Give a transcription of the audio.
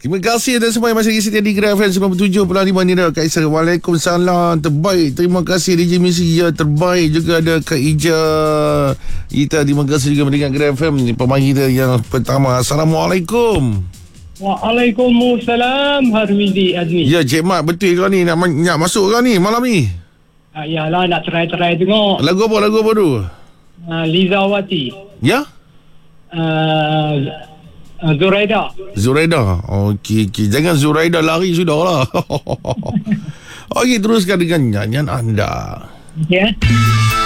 Terima kasih dan semua yang masih setia di Gerak FM 97.5 ni dah Kak Isa. Waalaikumsalam. Terbaik. Terima kasih DJ Misi. Ya, terbaik juga ada Kak Ija. Kita terima kasih juga mendengar Gerak FM ni, pemain kita yang pertama. Assalamualaikum. Waalaikumsalam Harmidi Azmi. Ya, Cik Mat, betul kau ni nak masuk kau ni malam ni? Yalah, nak try tengok. Lagu apa tu? Liza Wati. Ya? Zuraida. Okey. Jangan Zuraida lari sudah lah. Okey, teruskan dengan nyanyian anda. Ya.